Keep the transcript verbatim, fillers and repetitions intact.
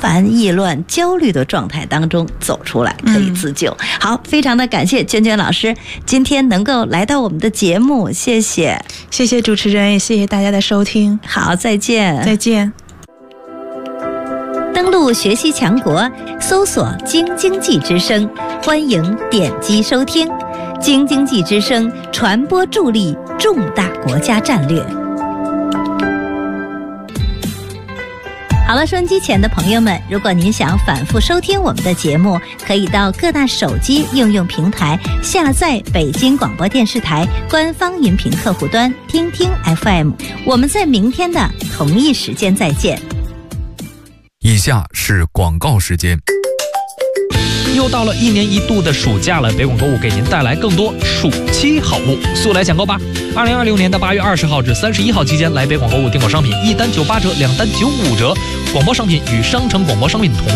烦意乱、焦虑的状态当中走出来，可以自救。嗯、好，非常的感谢娟娟老师今天能够来到我们的节目，谢谢， 谢谢主持人，也谢谢大家的收听。 好，再见， 再见。 登录学习强国，搜索京经济之声，欢迎点击收听。京经济之声传播助力重大国家战略。好了，收音机前的朋友们，如果您想反复收听我们的节目，可以到各大手机应用平台下载北京广播电视台官方音频客户端听听 F M。 我们在明天的同一时间再见。 以下是广告时间。 又到了一年一度的暑假了，北广购物给您带来更多暑期好物，速来抢购吧！二零二六年的八月二十号至三十一号期间，来北广购物订购商品，一单九八折，两单九五折。广播商品与商城广播商品同